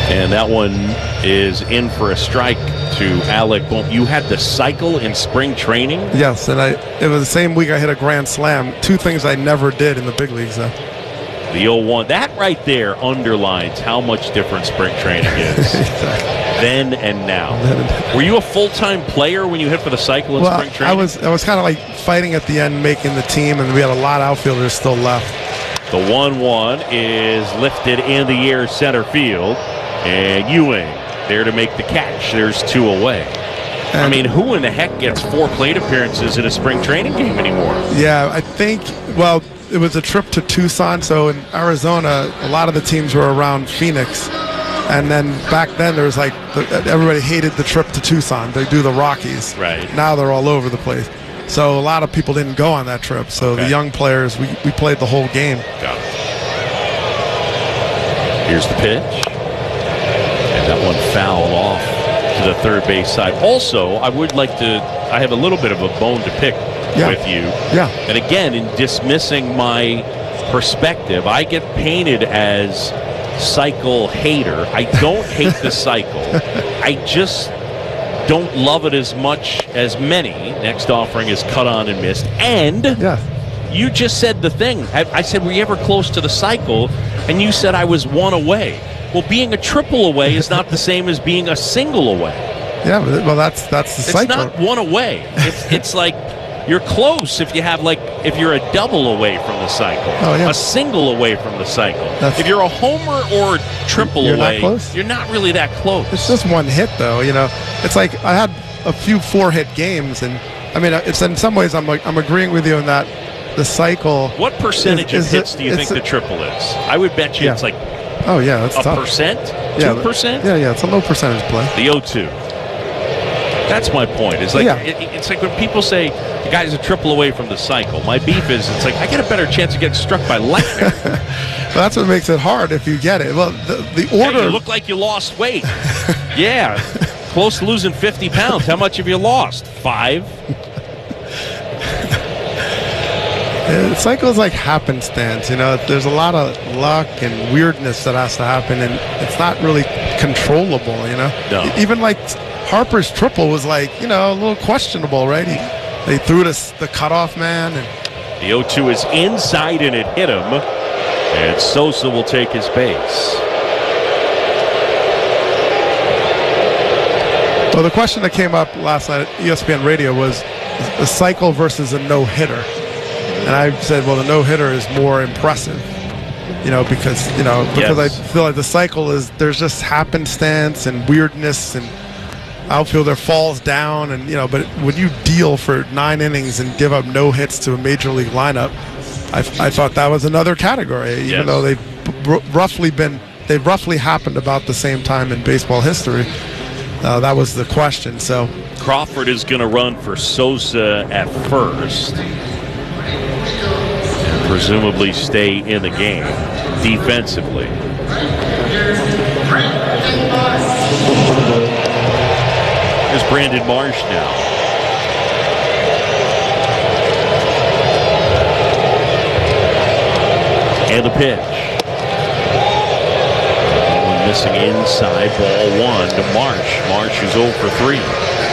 And that one is in for a strike to Alec Bohm. You had the cycle in spring training? Yes, and it was the same week I hit a grand slam. Two things I never did in the big leagues, though. The 0-1. That right there underlines how much different spring training is then and now. Were you a full-time player when you hit for the cycle in spring training? I was kind of like fighting at the end, making the team, and we had a lot of outfielders still left. The 1-1 is lifted in the air center field. And Ewing there to make the catch. There's 2 away. I mean, who in the heck gets 4 plate appearances in a spring training game anymore? Yeah, I think, well, it was a trip to Tucson. So in Arizona, a lot of the teams were around Phoenix. And then back then, there was like, everybody hated the trip to Tucson. They do the Rockies. Right. Now they're all over the place. So a lot of people didn't go on that trip. So the young players, we played the whole game. Got it. Here's the pitch. That one fouled off to the third base side. Also, I have a little bit of a bone to pick with you. Yeah. And again, in dismissing my perspective, I get painted as cycle hater. I don't hate the cycle. I just don't love it as much as many. Next offering is cut on and missed. And you just said the thing. I said, were you ever close to the cycle? And you said I was 1 away. Well, being a triple away is not the same as being a single away. Yeah, well, that's the cycle. It's not 1 away. It's like you're close if you're a double away from the cycle. Oh, yeah. A single away from the cycle. If you're a homer or triple away, you're not really that close. It's just 1 hit, though. You know, it's like I had a few 4-hit games, and I mean, it's in some ways I'm agreeing with you in that the cycle. What percentage of hits do you think the triple is? I would bet you it's like. Oh, yeah, that's tough. 1%? 2%? Yeah, it's a low percentage play. The 0-2. That's my point. It's like it's like when people say the guy's a triple away from the cycle. My beef is it's like I get a better chance of getting struck by lightning. Well, that's what makes it hard if you get it. Well, the order. Hey, you look like you lost weight. Yeah, close to losing 50 pounds. How much have you lost? 5. Cycles like happenstance, you know. There's a lot of luck and weirdness that has to happen, and it's not really controllable, you know. No. Even like Harper's triple was like, you know, a little questionable, right? They threw the cutoff man, and the 0-2 is inside, and it hit him. And Sosa will take his base. Well, the question that came up last night at ESPN Radio was the cycle versus a no-hitter. And I said, well, the no-hitter is more impressive, you know, because I feel like the cycle is there's just happenstance and weirdness, and outfielder falls down, and but when you deal for 9 innings and give up no hits to a major league lineup, I thought that was another category, even though they've roughly happened about the same time in baseball history. That was the question. So Crawford is going to run for Sosa at first. Presumably stay in the game defensively. Here's Brandon Marsh now. And the pitch. One missing inside, ball 1 to Marsh. Marsh is 0 for 3.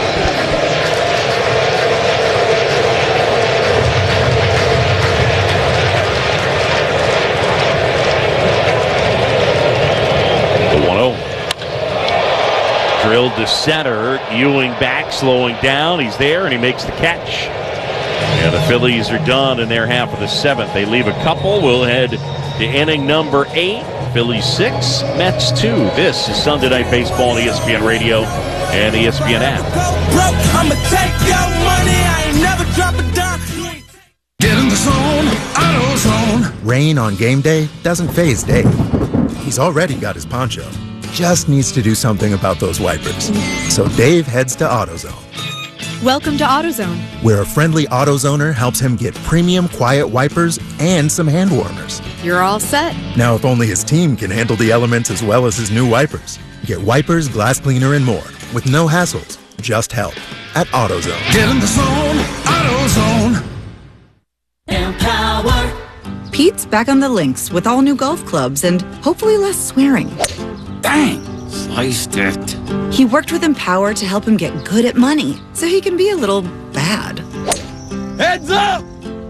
Drilled to center. Ewing back, slowing down. He's there, and he makes the catch. And the Phillies are done in their half of the 7th. They leave a couple. We'll head to inning number 8. Phillies 6, Mets 2. This is Sunday Night Baseball on ESPN Radio and the ESPN app. I'ma take your money. I ain't never drop a dime. Get in the zone, AutoZone. Rain on game day doesn't faze Dave. He's already got his poncho. Just needs to do something about those wipers. So Dave heads to AutoZone. Welcome to AutoZone, where a friendly AutoZoner helps him get premium quiet wipers and some hand warmers. You're all set. Now, if only his team can handle the elements as well as his new wipers. Get wipers, glass cleaner, and more with no hassles, just help at AutoZone. Get in the zone, AutoZone. Empower. Pete's back on the links with all new golf clubs and hopefully less swearing. Dang, Sliced it. He worked with Empower to help him get good at money, so he can be a little bad. Heads up!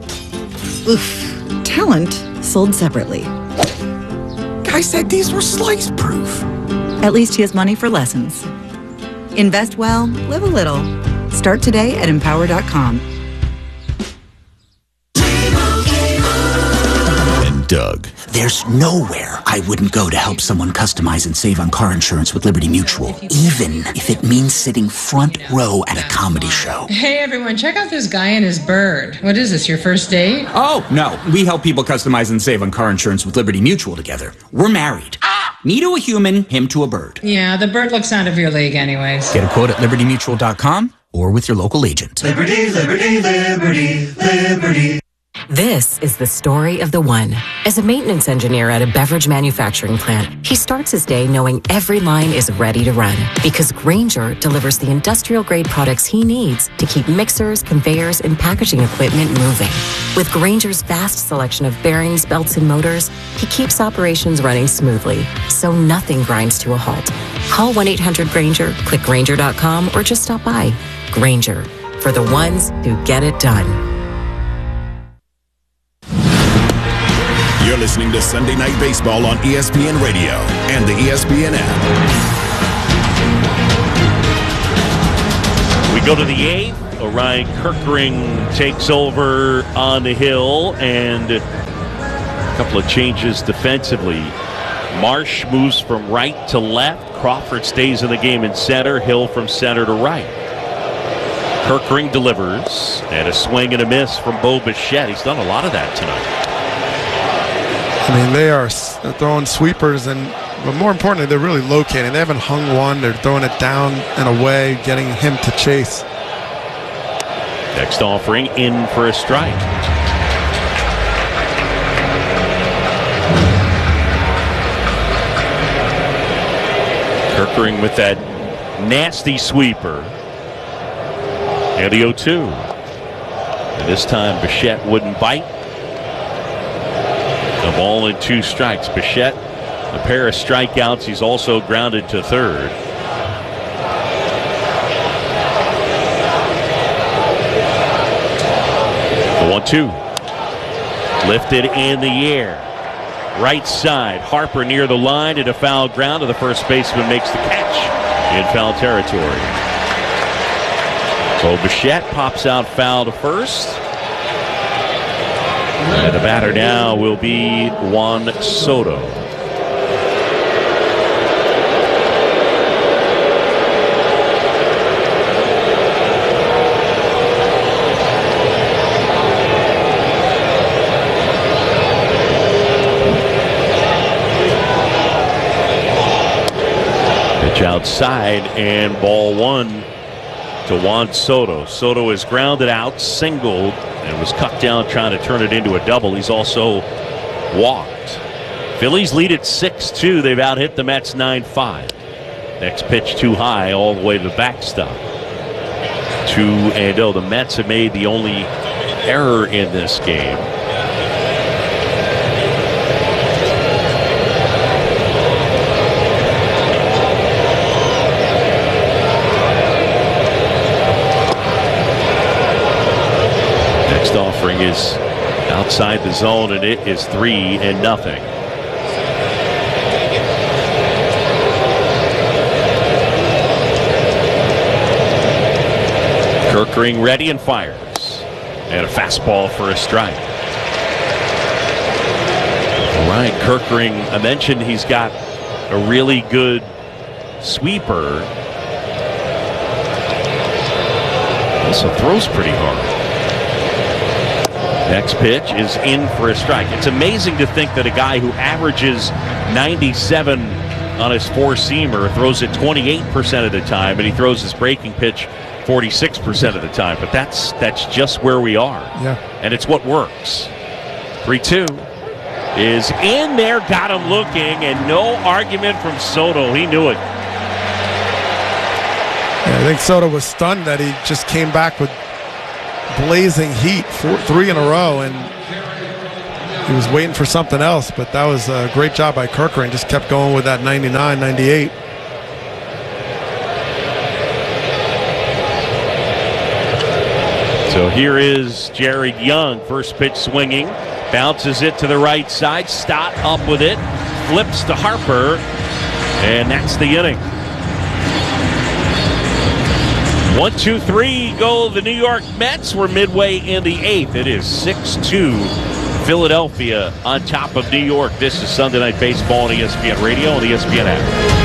Oof. Talent sold separately. Guy said these were slice proof. At least he has money for lessons. Invest well, live a little. Start today at Empower.com. Doug. There's nowhere I wouldn't go to help someone customize and save on car insurance with Liberty Mutual, even if it means sitting front row at a comedy show. Hey everyone, check out this guy and his bird. What is this, your first date? Oh, no. We help people customize and save on car insurance with Liberty Mutual together. We're married. Me to a human, him to a bird. Yeah, the bird looks out of your league anyways. Get a quote at libertymutual.com or with your local agent. Liberty, liberty, liberty, liberty. This is the story of the one. As a maintenance engineer at a beverage manufacturing plant, he starts his day knowing every line is ready to run because Grainger delivers the industrial-grade products he needs to keep mixers, conveyors, and packaging equipment moving. With Grainger's vast selection of bearings, belts, and motors, he keeps operations running smoothly, so nothing grinds to a halt. Call 1-800-GRAINGER, click Grainger.com, or just stop by. Grainger, for the ones who get it done. You're listening to Sunday Night Baseball on ESPN Radio and the ESPN app. We go to the eighth. Orion Kerkering takes over on the hill, and a couple of changes defensively. Marsh moves from right to left. Crawford stays in the game in center. Hill from center to right. Kerkering delivers, and a swing and a miss from Bo Bichette. He's done a lot of that tonight. I mean, they are throwing sweepers, but more importantly, they're really locating. They haven't hung one. They're throwing it down and away, getting him to chase. Next offering in for a strike. Kerkering with that nasty sweeper. And the 0-2. And this time, Bichette wouldn't bite. A ball and 2 strikes. Bichette, a pair of strikeouts. He's also grounded to third. The 1-2. Lifted in the air. Right side. Harper near the line and a foul ground, and the first baseman makes the catch in foul territory. So Bichette pops out foul to first. And the batter now will be Juan Soto. Pitch outside and ball 1 to Juan Soto. Soto is grounded out, singled, and was cut down trying to turn it into a double. He's also walked. Phillies lead at 6-2. They've out-hit the Mets 9-5. Next pitch too high all the way to the backstop. 2-0. The Mets have made the only error in this game. Offering is outside the zone, and it is 3-0. Kerkering ready and fires, and a fastball for a strike. Orion Kerkering, I mentioned he's got a really good sweeper. Also throws pretty hard. Next pitch is in for a strike. It's amazing to think that a guy who averages 97 on his four-seamer throws it 28% of the time, and he throws his breaking pitch 46% of the time. But that's just where we are. Yeah. And it's what works. 3-2 is in there, got him looking, and no argument from Soto. He knew it. Yeah, I think Soto was stunned that he just came back with blazing heat, 3 in a row, and he was waiting for something else. But that was a great job by Kerkering. Just kept going with that 99, 98. So here is Jared Young, first pitch swinging, bounces it to the right side, Stott up with it, flips to Harper, and that's the inning. 1-2-3 go the New York Mets. We're midway in the 8th. It is 6-2 Philadelphia on top of New York. This is Sunday Night Baseball on ESPN Radio and ESPN app.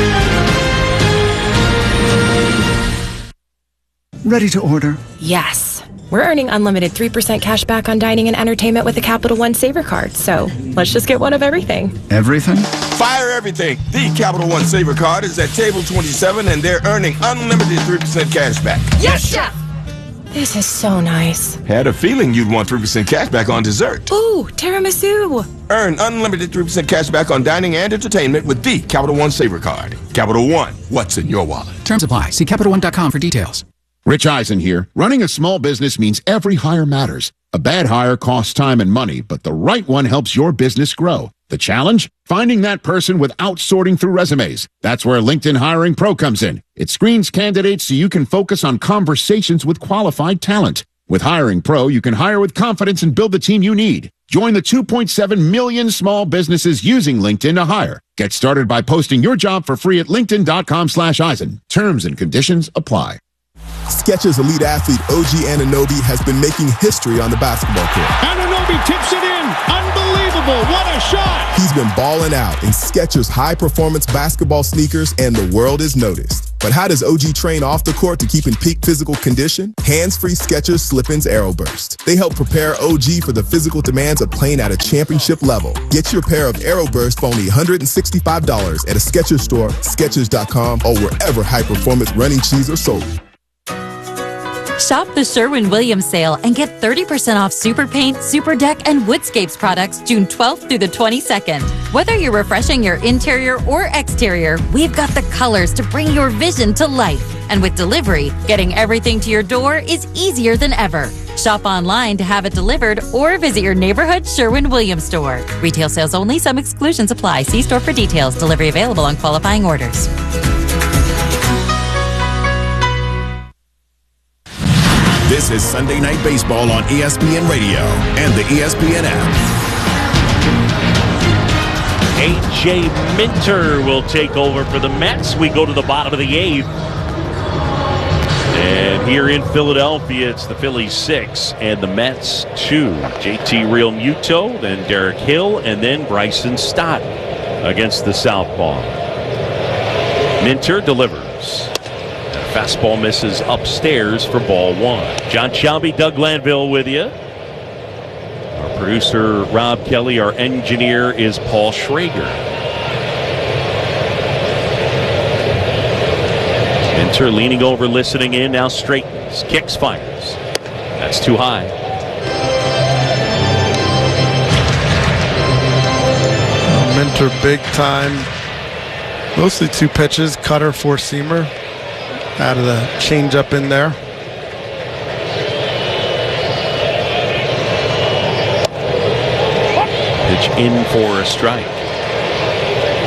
Ready to order? Yes. We're earning unlimited 3% cash back on dining and entertainment with the Capital One Saver Card. So let's just get one of everything. Everything? Fire everything. The Capital One Saver Card is at table 27, and they're earning unlimited 3% cash back. Yes, Chef! This is so nice. Had a feeling you'd want 3% cash back on dessert. Ooh, tiramisu. Earn unlimited 3% cash back on dining and entertainment with the Capital One Saver Card. Capital One, what's in your wallet? Terms apply. See CapitalOne.com for details. Rich Eisen here. Running a small business means every hire matters. A bad hire costs time and money, but the right one helps your business grow. The challenge? Finding that person without sorting through resumes. That's where LinkedIn Hiring Pro comes in. It screens candidates so you can focus on conversations with qualified talent. With Hiring Pro, you can hire with confidence and build the team you need. Join the 2.7 million small businesses using LinkedIn to hire. Get started by posting your job for free at linkedin.com/Eisen. Terms and conditions apply. Skechers elite athlete OG Anunoby has been making history on the basketball court. Anunoby tips it in. Unbelievable. What a shot. He's been balling out in Skechers high-performance basketball sneakers, and the world is noticed. But how does OG train off the court to keep in peak physical condition? Hands-free Skechers Slip-ins Aeroburst. They help prepare OG for the physical demands of playing at a championship level. Get your pair of Aeroburst for only $165 at a Skechers store, Skechers.com, or wherever high-performance running shoes are sold. Shop the Sherwin-Williams sale and get 30% off Super Paint, Super Deck, and Woodscapes products June 12th through the 22nd. Whether you're refreshing your interior or exterior, we've got the colors to bring your vision to life. And with delivery, getting everything to your door is easier than ever. Shop online to have it delivered or visit your neighborhood Sherwin-Williams store. Retail sales only. Some exclusions apply. See store for details. Delivery available on qualifying orders. This is Sunday Night Baseball on ESPN Radio and the ESPN app. A.J. Minter will take over for the Mets. We go to the bottom of the 8th. And here in Philadelphia, it's the Phillies 6 and the Mets 2. JT Realmuto, then Derek Hill, and then Bryson Stott against the southpaw. Minter delivers. Fastball misses upstairs for ball 1. John Shelby, Doug Glanville with you. Our producer, Rob Kelly. Our engineer is Paul Schrager. Minter leaning over, listening in, now straightens. Kicks, fires. That's too high. Minter big time. Mostly 2 pitches, cutter, 4-seamer. Out of the changeup in there. Pitch in for a strike.